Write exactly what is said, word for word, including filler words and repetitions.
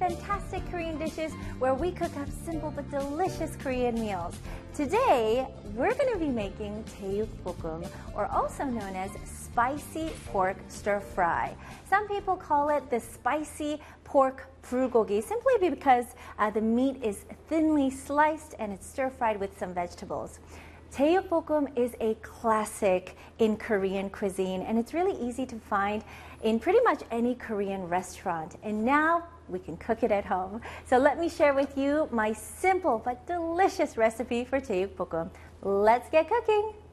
fantastic Korean dishes where we cook up simple but delicious Korean meals. Today, we're going to be making 제육볶음, or also known as spicy pork stir fry. Some people call it the spicy pork bulgogi simply because uh, the meat is thinly sliced and it's stir fried with some vegetables. 제육볶음 is a classic in Korean cuisine, and it's really easy to find in pretty much any Korean restaurant. And now we can cook it at home. So let me share with you my simple but delicious recipe for 제육볶음. Let's get cooking!